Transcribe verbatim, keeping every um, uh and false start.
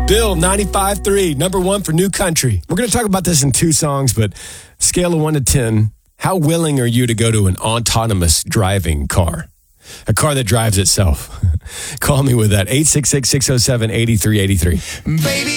Bill, ninety-five point three, number one for New Country. We're going to talk about this in two songs, but scale of one to ten, how willing are you to go to an autonomous driving car? A car that drives itself. Call me with that, eight six six, six oh seven, eight three eight three. Baby.